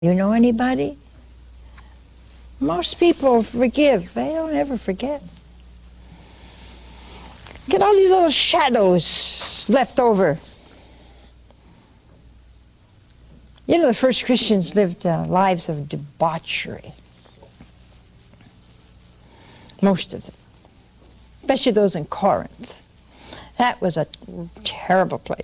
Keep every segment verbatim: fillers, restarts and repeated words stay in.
You know anybody? Most people forgive. They don't ever forget. Get all these little shadows left over. You know, the first Christians lived uh, lives of debauchery. Most of them. Especially those in Corinth. That was a terrible place.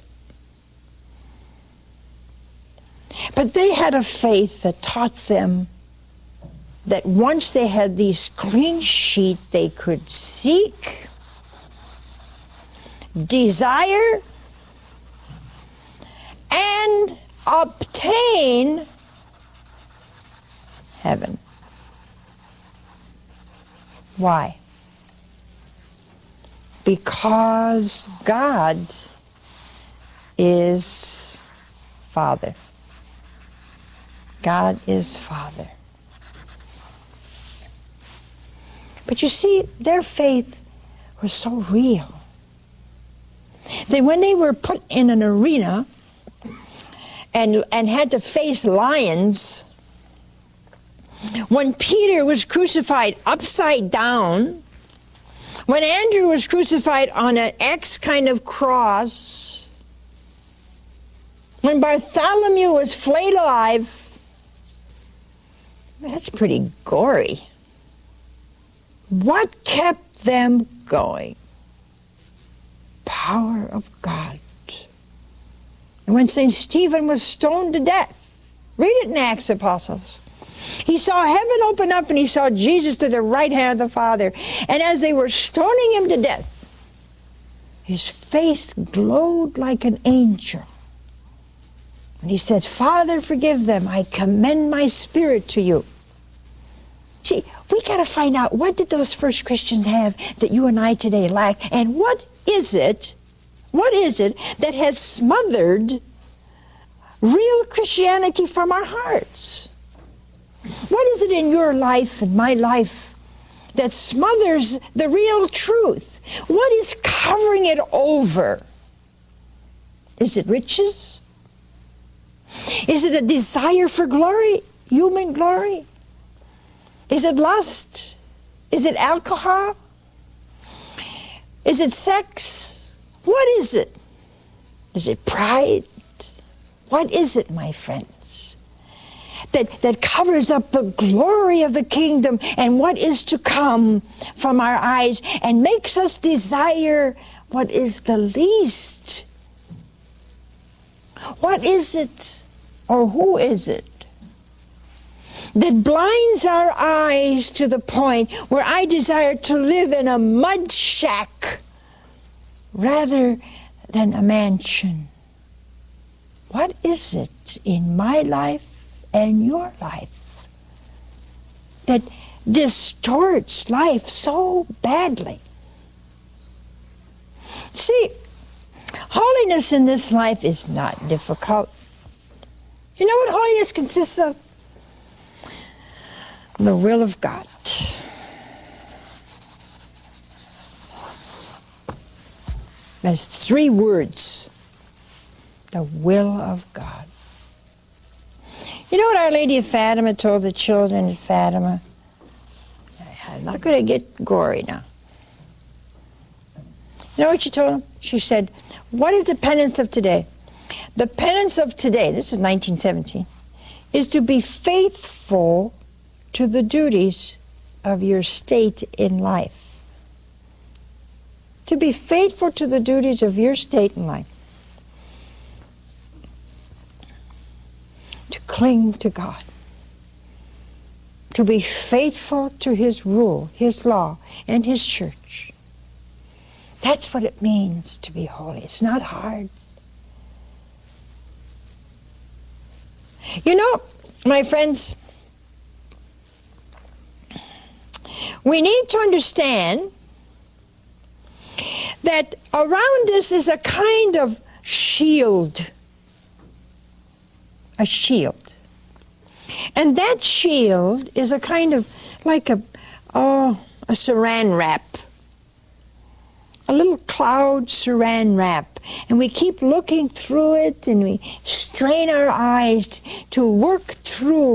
But they had a faith that taught them that once they had these clean sheet, they could seek, desire, and obtain heaven. Why? Because God is Father. God is Father. But you see, their faith was so real that when they were put in an arena and, and had to face lions, when Peter was crucified upside down, when Andrew was crucified on an X kind of cross, when Bartholomew was flayed alive, that's pretty gory. What kept them going? Power of God. And when Saint Stephen was stoned to death, read it in Acts of Apostles, he saw heaven open up and he saw Jesus to the right hand of the Father. And as they were stoning him to death, his face glowed like an angel. And he said, Father, forgive them. I commend my spirit to you. See, we got to find out, what did those first Christians have that you and I today lack? And what is it, what is it that has smothered real Christianity from our hearts? What is it in your life and my life that smothers the real truth? What is covering it over? Is it riches? Is it a desire for glory, human glory? Is it lust? Is it alcohol? Is it sex? What is it? Is it pride? What is it, my friends, that, that covers up the glory of the kingdom and what is to come from our eyes and makes us desire what is the least? What is it, or who is it, that blinds our eyes to the point where I desire to live in a mud shack rather than a mansion? What is it in my life and your life that distorts life so badly? See, holiness in this life is not difficult. You know what holiness consists of? The will of God. There's three words. The will of God. You know what Our Lady of Fatima told the children at Fatima? I'm not going to get gory now. You know what she told them? She said, what is the penance of today? The penance of today, this is nineteen seventeen, is to be faithful to the duties of your state in life. To be faithful to the duties of your state in life. To cling to God. To be faithful to His rule, His law, and His church. That's what it means to be holy. It's not hard. You know, my friends, we need to understand that around us is a kind of shield. A shield. And that shield is a kind of, like a, oh, a saran wrap. A little cloud saran wrap And we keep looking through it, and we strain our eyes to work through